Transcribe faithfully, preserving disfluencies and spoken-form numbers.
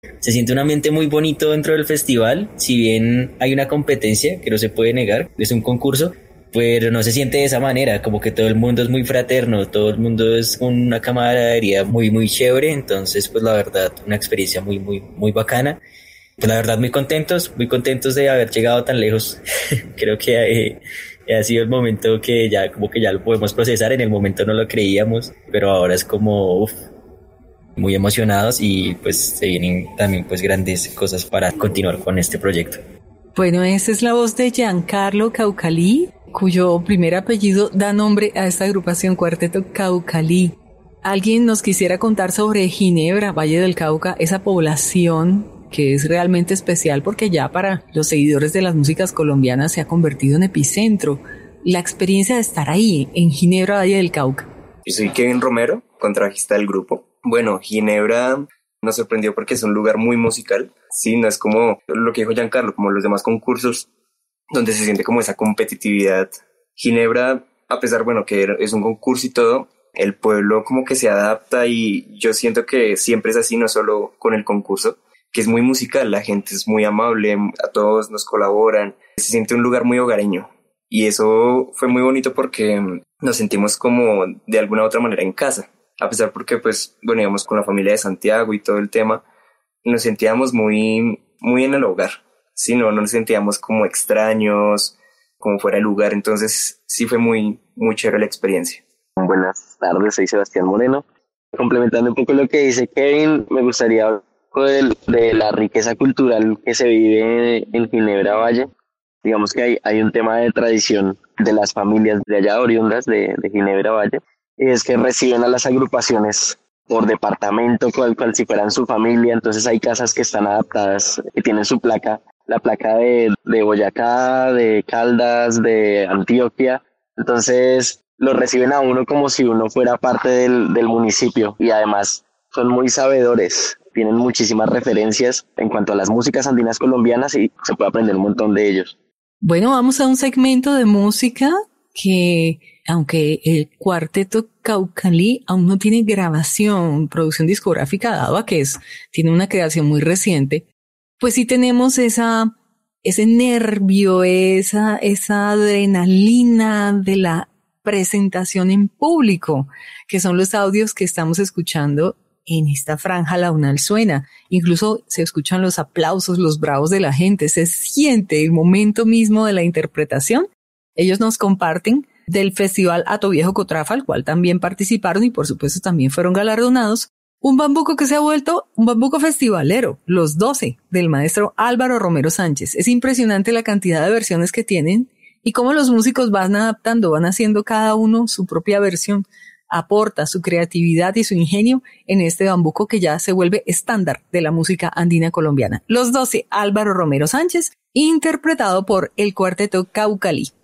Se siente un ambiente muy bonito dentro del festival, si bien hay una competencia que no se puede negar, es un concurso, pero no se siente de esa manera, como que todo el mundo es muy fraterno, todo el mundo es una camaradería muy muy chévere, entonces pues la verdad una experiencia muy muy muy bacana. Pues la verdad muy contentos, muy contentos de haber llegado tan lejos. Creo que eh, ha sido el momento que ya como que ya lo podemos procesar, en el momento no lo creíamos, pero ahora es como uf, muy emocionados y pues se vienen también pues grandes cosas para continuar con este proyecto. Bueno, esa es la voz de Giancarlo Caucalí, cuyo primer apellido da nombre a esta agrupación Cuarteto Caucalí. ¿Alguien nos quisiera contar sobre Ginebra, Valle del Cauca, esa población que es realmente especial porque ya para los seguidores de las músicas colombianas se ha convertido en epicentro? La experiencia de estar ahí, en Ginebra, Valle del Cauca. Yo soy Kevin Romero, contrabajista del grupo. Bueno, Ginebra nos sorprendió porque es un lugar muy musical. Sí, no es como lo que dijo Giancarlo, como los demás concursos, donde se siente como esa competitividad. Ginebra, a pesar, bueno, que es un concurso y todo, el pueblo como que se adapta y yo siento que siempre es así, no solo con el concurso, que es muy musical, la gente es muy amable, a todos nos colaboran, se siente un lugar muy hogareño. Y eso fue muy bonito porque nos sentimos como de alguna u otra manera en casa. A pesar porque, pues, bueno, íbamos con la familia de Santiago y todo el tema, nos sentíamos muy, muy en el hogar, ¿sí? No, no nos sentíamos como extraños, como fuera de lugar, entonces sí fue muy, muy chévere la experiencia. Buenas tardes, soy Sebastián Moreno. Complementando un poco lo que dice Kevin, me gustaría hablar de, de la riqueza cultural que se vive en Ginebra Valle. Digamos que hay, hay un tema de tradición de las familias de allá oriundas de, de Ginebra Valle, y es que reciben a las agrupaciones por departamento, cual, cual si fueran su familia. Entonces hay casas que están adaptadas, que tienen su placa, la placa de, de Boyacá, de Caldas, de Antioquia. Entonces lo reciben a uno como si uno fuera parte del, del municipio, y además son muy sabedores, tienen muchísimas referencias en cuanto a las músicas andinas colombianas y se puede aprender un montón de ellos. Bueno, vamos a un segmento de música que, aunque el Cuarteto Caucalí aún no tiene grabación, producción discográfica, dado a que es, tiene una creación muy reciente, pues sí tenemos esa, ese nervio, esa, esa adrenalina de la presentación en público, que son los audios que estamos escuchando en esta franja. La UNAL suena, incluso se escuchan los aplausos, los bravos de la gente, se siente el momento mismo de la interpretación. Ellos nos comparten del Festival Hato Viejo Cotrafa, al cual también participaron y por supuesto también fueron galardonados, un bambuco que se ha vuelto un bambuco festivalero, los doce, del maestro Álvaro Romero Sánchez. Es impresionante la cantidad de versiones que tienen y cómo los músicos van adaptando, van haciendo cada uno su propia versión, aporta su creatividad y su ingenio en este bambuco que ya se vuelve estándar de la música andina colombiana. Los doce, Álvaro Romero Sánchez, interpretado por el Cuarteto Caucalí.